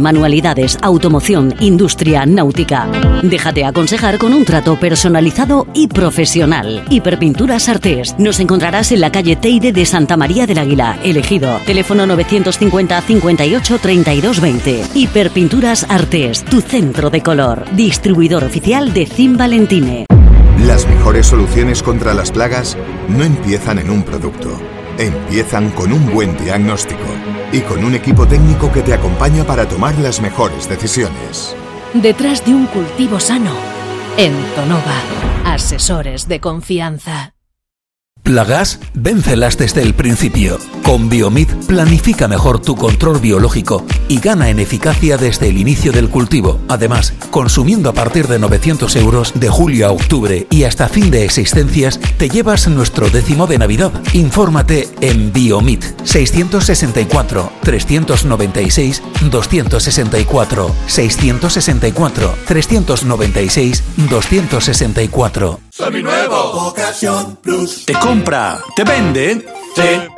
manualidades, automoción, industria, náutica. Déjate aconsejar con un trato personalizado y profesional. Hiperpinturas Artés. Nos encontrarás en la calle Teide de Santa María del Águila, Elegido. Teléfono 950 58 32 20. Hiperpinturas Artés, tu centro de color. Distribuidor oficial de Zin Valentine. Las mejores soluciones contra las plagas no empiezan en un producto. Empiezan con un buen diagnóstico y con un equipo técnico que te acompaña para tomar las mejores decisiones. Detrás de un cultivo sano, Entonova, asesores de confianza. ¿Plagas? Véncelas desde el principio. Con Biomid planifica mejor tu control biológico y gana en eficacia desde el inicio del cultivo. Además, consumiendo a partir de 900 euros de julio a octubre y hasta fin de existencias, te llevas nuestro 10º de Navidad. Infórmate en Biomid 664 396 264 664 396 264. Seminuevo. Ocasión Plus. ¿Te compra? ¿Te vende? Sí.